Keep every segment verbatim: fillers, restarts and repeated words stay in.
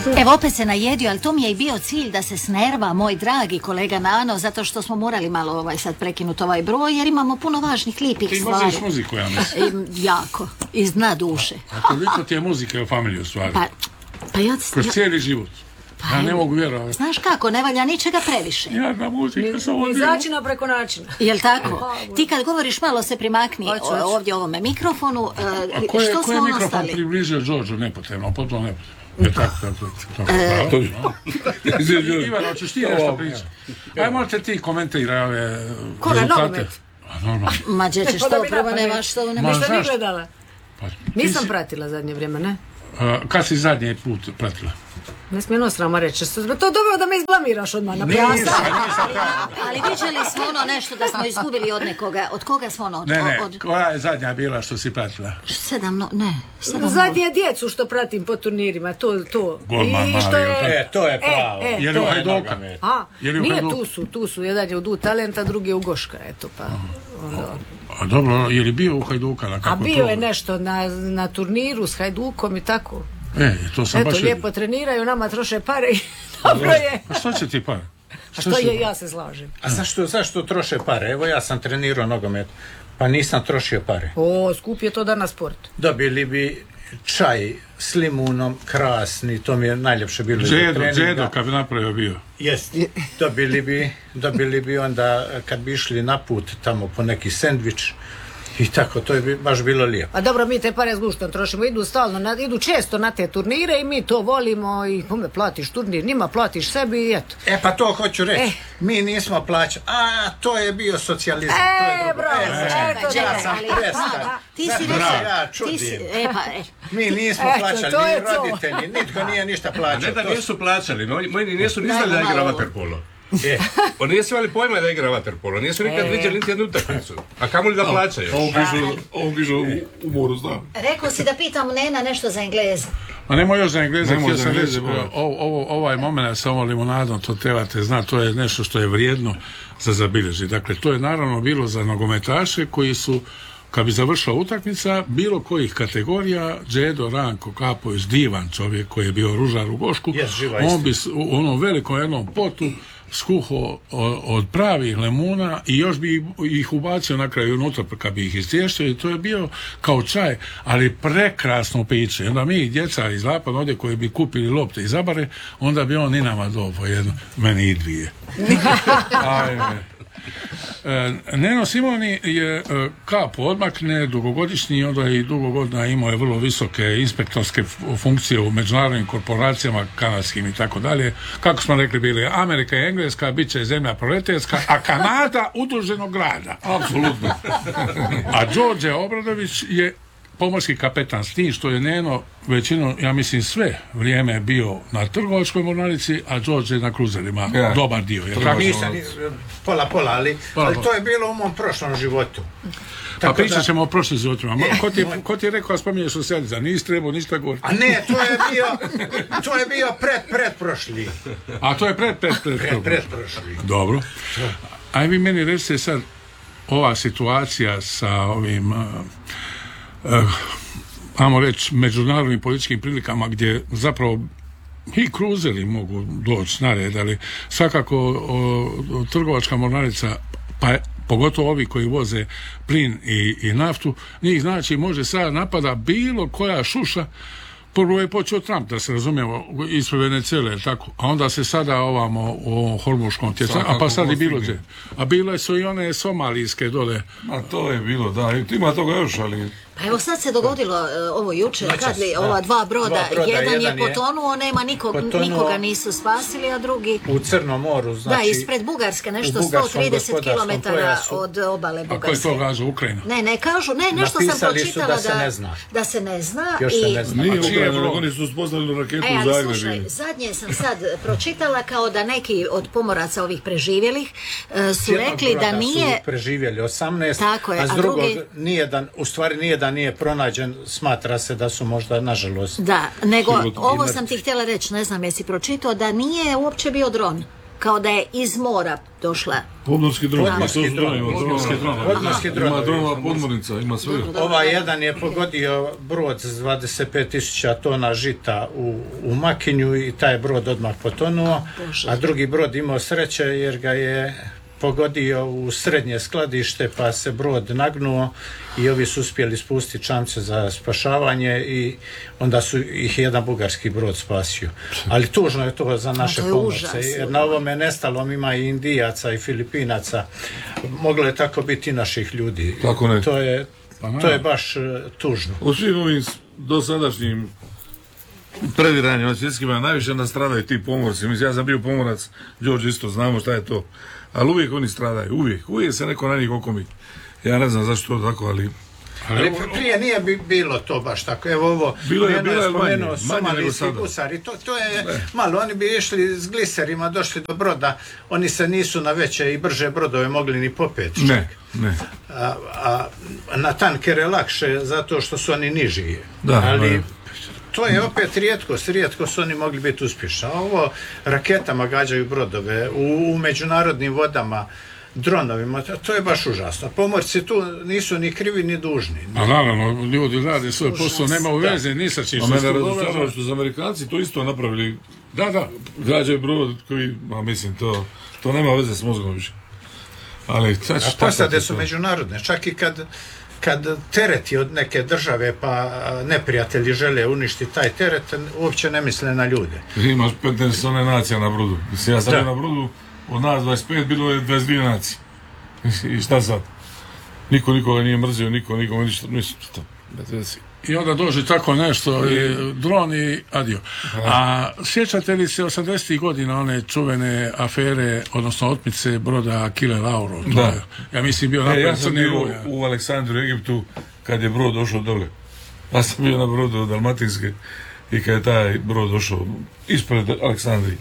Evo opet se najedio, ali to mi je i bio cilj da se snerva moj dragi kolega Nano, zato što smo morali malo ovaj sad prekinuti ovaj broj, jer imamo puno važnih, lijepih stvari. Ti voziš muziku, ja mislim. Jako, iz dna duše. A koliko ti je muzike u familiji u stvari? Pa, pa ja... Kroz cijeli život. Pa ja ne mogu vjerovati. Znaš kako, ne valja ničega previše. Ja na muzika sam odbio. Začina preko načina. Jel tako? Ti kad govoriš malo se primakni ovdje ovome mikrofonu. A ko je, ko je mikrofon približio Đorđu nepotrebno, potpuno nepotrebno? Je tako, tako, tako. Ivano, ćeš ti nešto pričati? Aj, možete ti komentiraj ove Koga, nogomet? Ma dječe, što prvo nema, što nema. Ništa ni gledala. Nisam pratila zadnje vrijeme, ne? Kad si zadnji put pratila? Ne smijem osrama reći, to dobro da me izblamiraš odmah na pjasa. Ali viđali smo ono nešto da smo izgubili od nekoga, od koga smo ono... Ne, ne, koja je zadnja bila što si pratila? Sedam, no, ne. Zadnje djecu što pratim po turnirima, to, to. Golman Mario. E, to je pravo. Je li u Hajduka? A, nije, tu su, tu su, jedan je u Du Talenta, drugi je u Goška, eto pa... A dobro, je li bio u Hajduka? A bio je nešto na turniru s Hajdukom i tako. E, to sam Eto, baš... lijepo treniraju, nama troše pare i dobro je. A što će ti pare? A što je, ja se slažem. A zašto, zašto troše pare? Evo ja sam trenirao nogomet, pa nisam trošio pare. O, skup je to danas sport. Dobili bi čaj s limunom, krasni, to mi je najljepše bilo. Džedo, džedo kad bi napravio bio. Jest, dobili bi, dobili bi onda kad bi išli na put tamo po neki sendvič. I tako, to je baš bilo lijepo. A dobro, mi te pare s guštom trošimo, idu stalno, na, idu često na te turnire i mi to volimo i kome platiš turnir, njima platiš sebi i eto. E pa to hoću reći, e. mi nismo plaćali, a to je bio socijalizam, e, to je drugo. Bro, e, e, eto, ja sam prestan, ti si zato ja čudim. E, pa, e. Mi nismo eto, plaćali, ni roditelji, nitko nije ništa plaćao. A ne da nisu plaćali, no, moji nisu ni znali da igra vaterpolo. Je. Oni nisu imali pojma da igra vaterpolo, nisu nikad vidjeli niti jednu utakmicu. A kamo li da plaćaju? Ovo piše u moru, znam. Rekao si da pitam Nena nešto za Engleza. Ma nemoj još za Engleza, htio sam reći, ovaj moment sa ovom limonadom, to trebate znati, to je nešto što je vrijedno za zabilježiti. Dakle, to je naravno bilo za nogometaše koji su, kad bi završila utakmica, bilo kojih kategorija, Đedo Ranko Kapović, divan čovjek koji je bio ružar u Gošku, on bi u onom velikom jednom potu skuho od pravih lemuna i još bi ih ubacio na kraju unutra kad bi ih istještio i to je bio kao čaj, ali prekrasno piće. Onda mi djeca iz Lapan ovdje koji bi kupili lopte i zabare, onda bi on i nama dopo jedno, meni i dvije. Ajme. Neno Simoni je kapo odmakne, dugogodišnji, onda i dugo godina imao je vrlo visoke inspektorske funkcije u međunarodnim korporacijama, kanadskim i tako dalje. Kako smo rekli, bili Amerika i Engleska, bit će zemlja proletarska, a Kanada udruženog grada. Apsolutno. A Đorđe Obradović je pomorski kapetan, s tim što je Neno većinu, ja mislim sve vrijeme bio na trgovačkoj mornarici, a Đorđe na kruzerima, ja. Dobar dio. Je tako? Nisam, pola pola, ali, pola, ali to je bilo u mom prošlom životu. Pa pričat ćemo da... o prošlim životima. Ko ti, ko ti je rekao, spominješ u Sjelica, nisi trebao ništa govoriti. A ne, to je bio, to je bio pred, pred prošli. A to je pred, pred, pred, pred, pred prošli. Dobro. Aj vi meni recite sad, ova situacija sa ovim... Uh, Uh, ajmo reći međunarodnim političkim prilikama gdje zapravo i kruzeri mogu doći na red, ali svakako o, o, trgovačka mornarica, pa pogotovo ovi koji voze plin i, i naftu, njih znači može sad napada bilo koja šuša. Prvo je počeo Trump, da se razumijemo, ispred Venezuele, tako, a onda se sada ovamo u ovom hormuškom tjecanju, a pa sad i bilo gdje. A bile su i one somalijske dole. A to je bilo, da, ima toga još, ali... Pa evo sad se dogodilo uh, ovo jučer, Noćas, kad li, ova dva broda, dva broda jedan, jedan je potonuo, nema nikog, potonuo, nikoga nisu spasili, a drugi... U Crnom moru, znači... Da, ispred Bugarske, nešto sto trideset kilometara od obale Bugarske. A ko je to gaza, Ukrajina? Ne, ne, kažu, ne, nešto Napisali sam pročitala da, se ne zna. da se ne zna. Još i... se ne zna. Nije Ukrajina, oni su spoznali raketu e, u Zagrebu. Slušaj, zadnje sam sad pročitala kao da neki od pomoraca ovih preživjelih uh, su rekli da nije... su preživjeli osamnaest, tako je, a s drugog drugi... nijedan, u stvari nijedan nije pronađen, smatra se da su možda, nažalost... Da, nego ovo sam ti htjela reći, ne znam jesi pročitao, da nije uopće bio dron. kao da je iz mora došla. Podmorski dron. Podmorski dron. Podmorski dron. Ima dronova podmornica, ima sve. Ovaj jedan je pogodio brod s dvadeset pet tisuća tona žita u, u Makinju i taj brod odmah potonuo, a drugi brod imao sreće jer ga je pogodio u srednje skladište pa se brod nagnuo i ovi su uspjeli spustiti čamce za spašavanje i onda su ih jedan bugarski brod spasio. Ali tužno je to za naše pomorce jer na ovome nestalom ima i Indijaca i Filipinaca. Moglo je tako biti i naših ljudi. Tako ne. To je, to je baš uh, tužno. U svim ovim dosadašnjim prediranjima svjetskima najviše nastradaju ti pomorci. Mislim, ja sam bio pomorac, Đorđe isto, znamo šta je to. Ali uvijek oni stradaju, uvijek. Uvijek se neko na njih okomi. Ja ne znam zašto to tako, ali... Ali prije nije bi bilo to baš tako. Evo ovo, bilo je, bilo je manje, manje nego sada. Gusari, to, to je ne. Malo, oni bi išli s gliserima, došli do broda, oni se nisu na veće i brže brodove mogli ni popeti. Ne, ne. A, a na tankere lakše, zato što su oni niži. Da, ali... ne. To je opet rijetkost, rijetko su oni mogli biti uspješni. A ovo raketama gađaju brodove, u, u međunarodnim vodama, dronovima, to je baš užasno. Pomorci tu nisu ni krivi ni dužni. A naravno, ljudi rade svoj posao, nema u veze, ni sa čim. A mene razočaralo što su Amerikanci to isto napravili. Da, da. Gađaju brod koji, a mislim, to, to nema veze s mozgom više. Ali, a posade su međunarodne, čak i kad kad tereti od neke države pa neprijatelji žele uništiti taj teret, uopće ne misle na ljude. Imaš petnaest one nacija na brodu. Mislim, ja sam bio na brodu, od nas dvadeset pet, bilo je dvadeset dvije nacije. I šta sad? Niko nikoga nije mrzio, niko nikoga ništa, mislim, šta, bez I onda dođe tako nešto, i dron i adio. A sjećate li se osamdesetih godina one čuvene afere, odnosno otmice broda Achille Lauro? Da. Je, ja mislim bio napravio e, ja sam bio u, u Aleksandru, Egiptu, kad je brod došao dole. Ja sam bio na brodu Dalmatinske i kad je taj brod došao ispred Aleksandrije.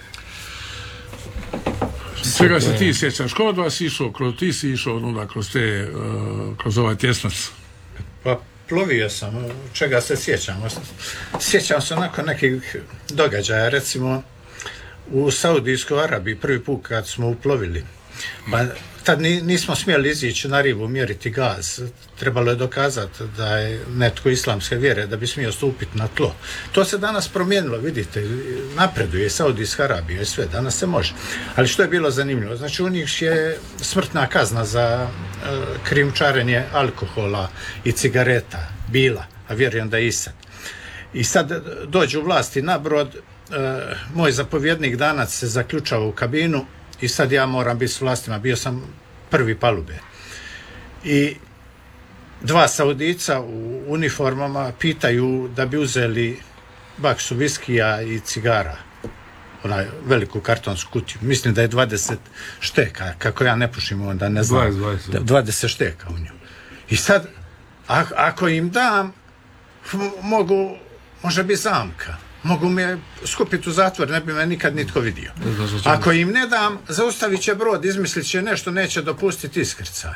Čega se ti sjećaš? Ko od vas išao? Kroz, ti si išao onuda, kroz, te, uh, kroz ovaj tjesnac? Pa plovio sam, čega se sjećam. Sjećam se onako nekih događaja, recimo u Saudijskoj Arabiji prvi put kad smo uplovili. Pa tad nismo smjeli izići na rivu, mjeriti gaz. Trebalo je dokazati da je netko islamske vjere da bi smio stupiti na tlo. To se danas promijenilo, vidite, napreduje Saudijska Arabija i sve, danas se može. Ali što je bilo zanimljivo? Znači u njih je smrtna kazna za uh, krijumčarenje alkohola i cigareta bila, a vjerujem da je i sad. I sad dođu vlasti na brod, uh, moj zapovjednik Danac se zaključao u kabinu i sad ja moram biti s vlastima, bio sam prvi palube. I dva Saudica u uniformama pitaju da bi uzeli baksu viskija i cigara, onaj veliku kartonsku kutiju. Mislim da je dvadeset šteka, kako ja ne pušim onda ne znam. dvadeset, dvadeset. dvadeset šteka u nju. I sad, a, ako im dam, mogu, može biti zamka. Mogu me skupiti u zatvor, ne bi me nikad nitko vidio. Ako im ne dam, zaustavit će brod, izmislit će nešto, neće dopustiti iskrcaj.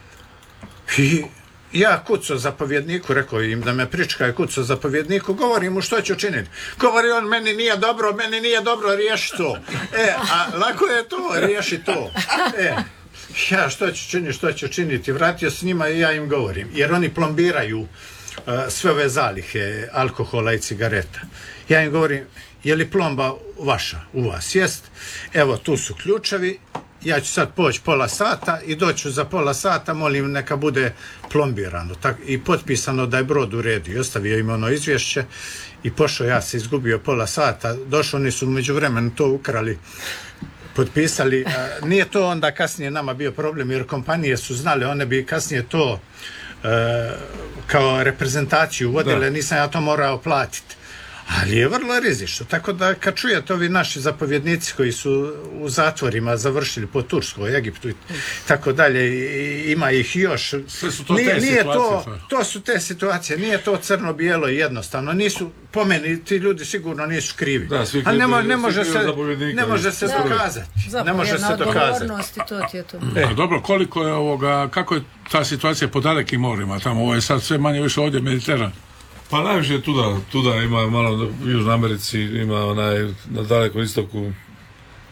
I ja kucao zapovjedniku, rekao im da me pričkaju, kucao zapovjedniku, govorim mu što ću činiti. Govori on, meni nije dobro, meni nije dobro, riješi to. E, a lako je to, riješi to. E, ja što ću činiti, što ću činiti, vratio s njima i ja im govorim, jer oni plombiraju uh, sve ove zalihe alkohola i cigareta. Ja im govorim, je li plomba vaša, u vas? Jest. Evo, tu su ključevi, ja ću sad poći pola sata i doću za pola sata, molim neka bude plombirano. Tak, i potpisano da je brod u redu. I ostavio im ono izvješće i pošao, ja se izgubio pola sata. Došli, oni su među vremenu to ukrali, potpisali. A, nije to onda kasnije nama bio problem, jer kompanije su znale, one bi kasnije to e, kao reprezentaciju vodile, nisam ja to morao platiti. Ali je vrlo rizično, tako da kad čujete ovi naši zapovjednici koji su u zatvorima završili po Turskoj, Egiptu i tako dalje, ima ih još. Sve su to nije, te nije situacije. To, to su te situacije, nije to crno-bijelo i jednostavno. Nisu, po meni, ti ljudi sigurno nisu krivi. Da, svi ali ne, mo, ne svi može se, ne može se da. dokazati. Ne može se dokazati. To ti je to. E. A dobro, koliko je ovoga, kako je ta situacija po dalekim morima tamo, ovo je sad sve manje više ovdje Mediteran. Pa najviše tuda, tuda ima malo u Južnoj Americi, ima onaj na dalekom istoku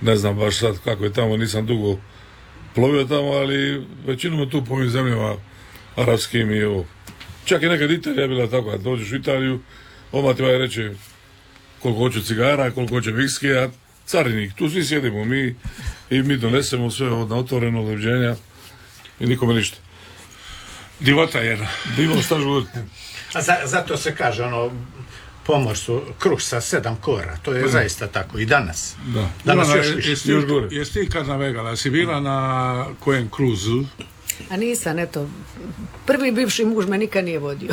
ne znam baš sad kako je tamo, nisam dugo plovio tamo, ali većinom tu po ovim zemljama arapskim i ovo. Čak i nekad Italija bila tako, kad dođeš u Italiju, odmah ti vaj reći koliko hoću cigara, koliko hoće viskija, carinik, tu svi sjedimo mi i mi donesemo sve na otvoreno doviđenja i nikome ništa. Divota jedna. Divo, šta žu... A za, zato se kaže ono, pomor su kruh sa sedam kora, to je zaista tako i danas. Da. Danas Ivana, još više. Jesi još gore. Jesi ti kad navegala, si bila na kojem kruzu? A nisam, eto, prvi bivši muž me nikad nije vodio.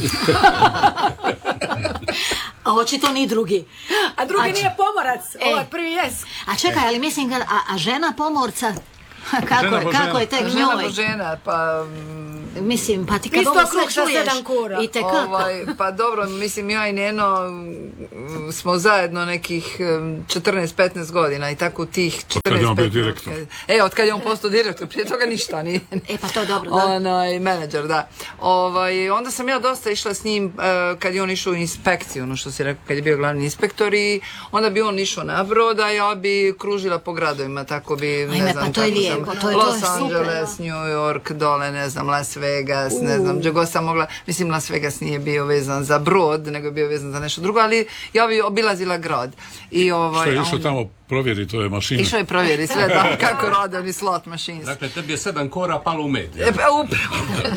A očito ni drugi. A drugi A nije pomorac, E. ovaj prvi jes. A čekaj, ali mislim, kad- a, a žena pomorca, kako, Žena je, po kako žena. je tek Žena njoj? po žena, pa... Mislim, pa ti kad Isto ovo sve kruh sa čuješ, sedam kora. i te kako? Ovaj, pa dobro, mislim, ja i Neno mm, smo zajedno nekih mm, četrnaest petnaest godina i tako tih četrnaest Od kad je on bio petnaest direktor. E, od kad je on postao direktor, prije toga ništa nije. E, pa to je dobro, da. Onaj, menadžer, da. Ovaj, onda sam ja dosta išla s njim eh, kad je on išao u inspekciju, ono što si rekao, kad je bio glavni inspektor i onda bi on išao na brod, a ja bi kružila po gradovima, tako bi, ne Ajme, znam, pa to je tako sam- lijepo, to je- to je Los super, Angeles, New York, dole, ne znam, Las Vegas, ne znam, gdje god sam mogla, mislim, Las Vegas nije bio vezan za brod, nego je bio vezan za nešto drugo, ali ja bi obilazila grad. I ovaj, Što je a išao on- tamo provjeri tove mašine? Išao je provjeri sve da, kako rade oni slot machines. Dakle, tebi je sedam kora palo u med. E, pa upravo.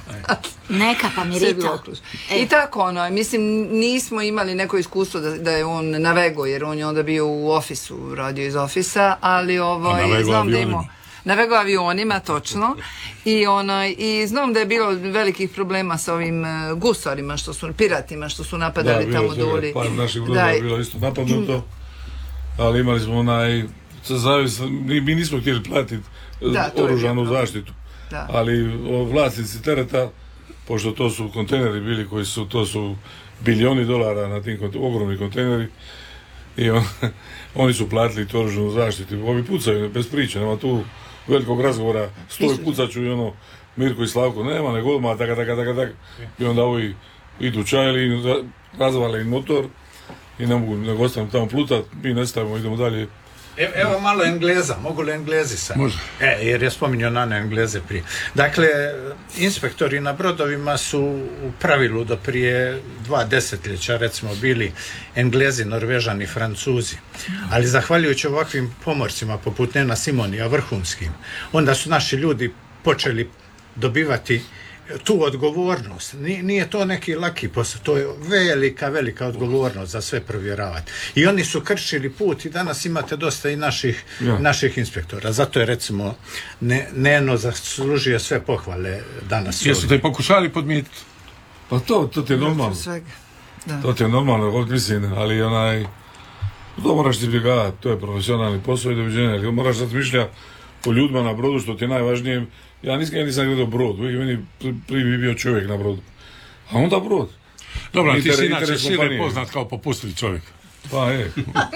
Neka pa Sve je bilo mirita. okruž. E. I tako ono, mislim, nismo imali neko iskustvo da, da je on navego, jer on je onda bio u ofisu, radio iz ofisa, ali ovaj, A navego znam da avionima. imao navego avionima, točno. I, onaj, I znam da je bilo velikih problema sa ovim e, gusarima, što su, piratima, što su napadali Da, tamo bilo doli. je par naših Da, brodova i- bilo isto napadnuto, ali imali smo onaj, zavis, mi, mi nismo htjeli platiti Da, to je oružanu bio problem. zaštitu, Da. ali o, vlasnici tereta, pošto to su kontejneri bili koji su, to su bilijoni dolara na tim kont- ogromni kontejneri, i on, oni su platili tu oružanu zaštitu. Ovi pucaju bez priče, nema tu velikog razgovora, stoj pucat ću i ono, Mirko i Slavko, nema, nego odmah, taka, taka, taka, taka. I onda ovi idu čajali i za- razvale im motor i ne mogu, nego ostanu tamo plutat, mi nestavimo, idemo dalje. E- Evo malo Engleza, mogu li Englezi sad? Može. E, jer je spominjao Nano Engleze prije. Dakle, inspektori na brodovima su u pravilu do prije dva desetljeća recimo bili Englezi, Norvežani, Francuzi. Ali zahvaljujući ovakvim pomorcima poput Nena Simonija, vrhunskim, onda su naši ljudi počeli dobivati tu odgovornost. Ni- Nije to neki laki posao, to je velika, velika odgovornost za sve provjeravati. I oni su kršili put i danas imate dosta i naših, Ja. naših inspektora. Zato je recimo ne, Neno zaslužio sve pohvale danas. Jesu ovdje. te pokušali podmititi? Pa to, to ti je normalno. Svega. Da. To ti je normalno, ovdje mislim, ali onaj, to moraš izbjegavati, to je profesionalni posao i doviđenja, jer moraš razmišljati o ljudima na brodu, što ti je najvažnije. Ja nisam, ja nisam gledao brod, uvijek je meni pri- prvi bio čovjek na brodu. A onda brod. Dobro, a ti Inter- si inače interes šire kompanije. poznat kao popustili čovjek. Pa je.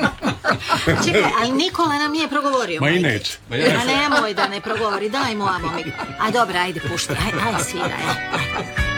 Čekaj, ali Nikola nam nije progovorio. Ma i majke. neće. Ma nemoj da ne progovori, daj mu amo mi. A dobra, ajde pušti, aj, aj sviraj. aj.